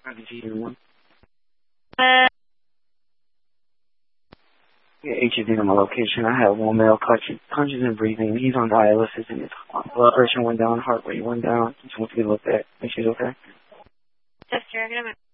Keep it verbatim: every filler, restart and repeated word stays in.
Did you hear one? Yeah, H is in my location. I have one male conscious, conscious and breathing. He's on dialysis and his blood pressure went down, heart rate went down. Just wants to be looked at. Make sure he's okay. Chester, I'm gonna